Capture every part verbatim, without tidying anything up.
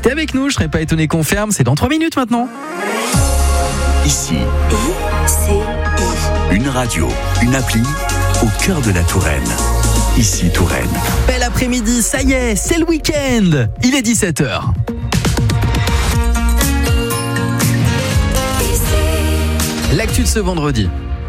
restez avec nous, je serais pas étonné qu'on ferme, c'est dans trois minutes maintenant. Ici, I C I. une radio, une appli au cœur de la Touraine. Ici Touraine. Bel après-midi, ça y est, c'est le week-end. Il est dix-sept heures. L'actu de ce vendredi.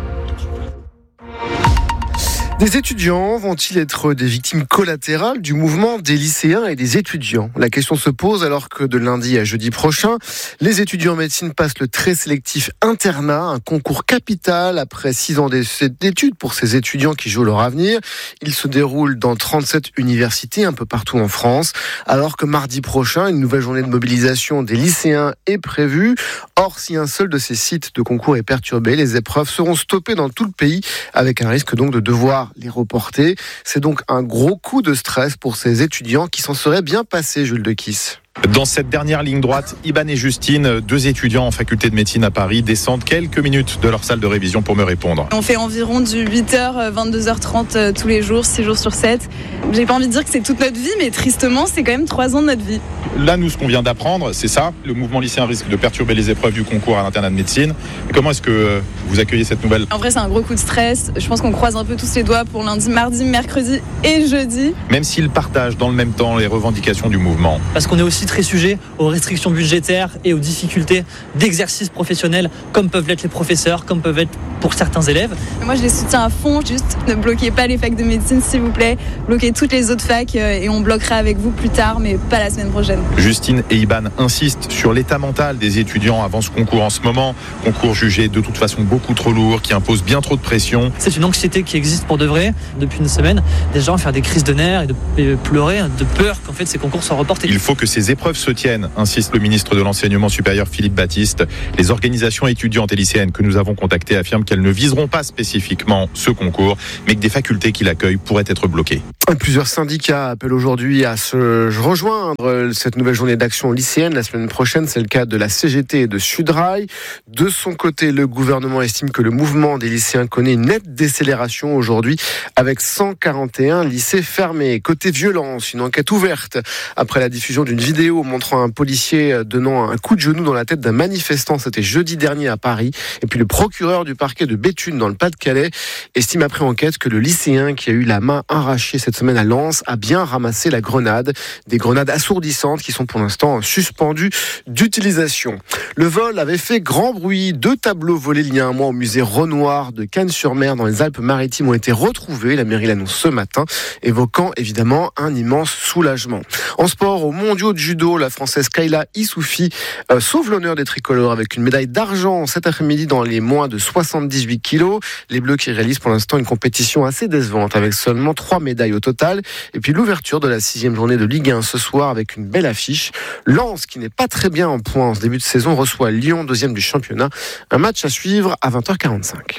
Des étudiants vont-ils être des victimes collatérales du mouvement des lycéens et des étudiants ? La question se pose alors que de lundi à jeudi prochain, les étudiants en médecine passent le très sélectif internat, un concours capital après six ans d'études pour ces étudiants qui jouent leur avenir. Il se déroule dans trente-sept universités un peu partout en France, alors que mardi prochain, une nouvelle journée de mobilisation des lycéens est prévue. Or, si un seul de ces sites de concours est perturbé, les épreuves seront stoppées dans tout le pays, avec un risque donc de devoir les reporter. C'est donc un gros coup de stress pour ces étudiants qui s'en seraient bien passés, Jules Dequisse. Dans cette dernière ligne droite, Iban et Justine, deux étudiants en faculté de médecine à Paris, descendent quelques minutes de leur salle de révision pour me répondre. On fait environ du huit heures, vingt-deux heures trente tous les jours, six jours sur sept. J'ai pas envie de dire que c'est toute notre vie, mais tristement, c'est quand même trois ans de notre vie. Là, nous, ce qu'on vient d'apprendre, c'est ça. Le mouvement lycéen risque de perturber les épreuves du concours à l'internat de médecine. Comment est-ce que vous accueillez cette nouvelle ? En vrai, c'est un gros coup de stress. Je pense qu'on croise un peu tous les doigts pour lundi, mardi, mercredi et jeudi. Même s'ils partagent dans le même temps les revendications du mouvement. Parce qu'on est aussi très sujet aux restrictions budgétaires et aux difficultés d'exercice professionnel, comme peuvent l'être les professeurs, comme peuvent être pour certains élèves. Moi, je les soutiens à fond. Juste, ne bloquez pas les facs de médecine, s'il vous plaît. Bloquez toutes les autres facs et on bloquera avec vous plus tard, mais pas la semaine prochaine. Justine et Iban insistent sur l'état mental des étudiants avant ce concours en ce moment. Concours jugé de toute façon beaucoup trop lourd, qui impose bien trop de pression. C'est une anxiété qui existe pour de vrai depuis une semaine. Des gens faire des crises de nerfs et de et pleurer, de peur qu'en fait ces concours soient reportés. Il faut que ces épreuves se tiennent, insiste le ministre de l'Enseignement supérieur Philippe Baptiste. Les organisations étudiantes et lycéennes que nous avons contactées affirment qu'elles ne viseront pas spécifiquement ce concours, mais que des facultés qui l'accueillent pourraient être bloquées. Plusieurs syndicats appellent aujourd'hui à se rejoindre cette nouvelle journée d'action lycéenne la semaine prochaine. C'est le cas de la C G T et de Sudrail. De son côté, le gouvernement estime que le mouvement des lycéens connaît une nette décélération aujourd'hui avec cent quarante et un lycées fermés. Côté violence, une enquête ouverte après la diffusion d'une vidéo montrant un policier donnant un coup de genou dans la tête d'un manifestant. C'était jeudi dernier à Paris. Et puis le procureur du parquet de Béthune dans le Pas-de-Calais estime après enquête que le lycéen qui a eu la main arrachée cette semaine à Lens a bien ramassé la grenade. Des grenades assourdissantes qui sont pour l'instant suspendues d'utilisation. Le vol avait fait grand bruit. Deux tableaux volés il y a un mois au musée Renoir de Cannes-sur-Mer dans les Alpes-Maritimes ont été retrouvés. La mairie l'annonce ce matin, évoquant évidemment un immense soulagement. En sport, aux mondiaux de judo, la Française Kayla Issoufi euh, sauve l'honneur des tricolores avec une médaille d'argent cet après-midi dans les moins de soixante-dix-huit kilos. Les Bleus qui réalisent pour l'instant une compétition assez décevante avec seulement trois médailles au total. Et puis l'ouverture de la sixième journée de Ligue un ce soir avec une belle affiche. Lens, qui n'est pas très bien en points en ce début de saison, reçoit Lyon, deuxième du championnat. Un match à suivre à vingt heures quarante-cinq.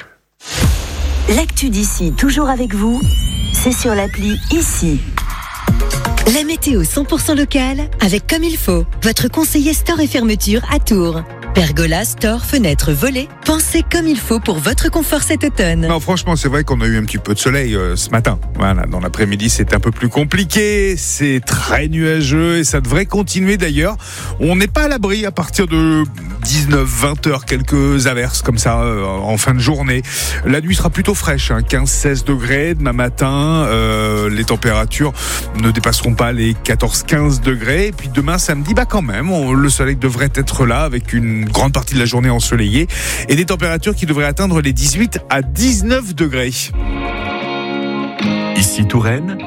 L'actu d'ici, toujours avec vous, c'est sur l'appli Ici. La météo cent pour cent locale avec Comme il faut, votre conseiller store et fermeture à Tours. Pergola, store, fenêtres, volets, pensez comme il faut pour votre confort cet automne. Non, franchement, c'est vrai qu'on a eu un petit peu de soleil euh, ce matin. Voilà, dans l'après-midi, c'est un peu plus compliqué. C'est très nuageux et ça devrait continuer d'ailleurs. On n'est pas à l'abri à partir de dix-neuf vingt heures, quelques averses comme ça euh, en fin de journée. La nuit sera plutôt fraîche, hein, quinze seize degrés. Demain matin, euh, les températures ne dépasseront pas les quatorze quinze degrés. Et puis demain, samedi, bah quand même, on, le soleil devrait être là avec une grande partie de la journée ensoleillée et des températures qui devraient atteindre les dix-huit à dix-neuf degrés. Ici Touraine.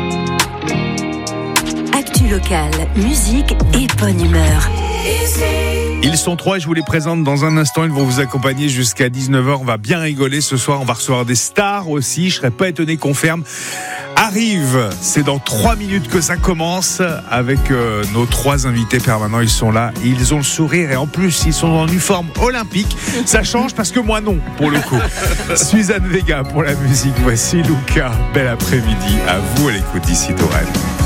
Actu locale, musique et bonne humeur. Ils sont trois et je vous les présente dans un instant. Ils vont vous accompagner jusqu'à dix-neuf heures. On va bien rigoler ce soir. On va recevoir des stars aussi. Je serais pas étonné qu'on ferme. Arrive, c'est dans trois minutes que ça commence avec euh, nos trois invités permanents. Ils sont là, ils ont le sourire et en plus ils sont en uniforme olympique. Ça change parce que moi non, pour le coup. Suzanne Vega pour la musique. Voici Luca. Bel après-midi à vous à l'écoute d'ici Touraine.